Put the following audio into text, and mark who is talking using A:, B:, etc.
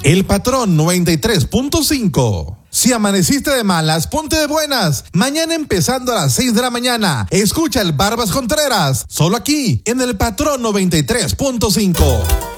A: El Patrón 93.5. Si amaneciste de malas, ponte de buenas. Mañana empezando a las 6 de la mañana. Escucha el Barbas Contreras, solo aquí, en El Patrón 93.5.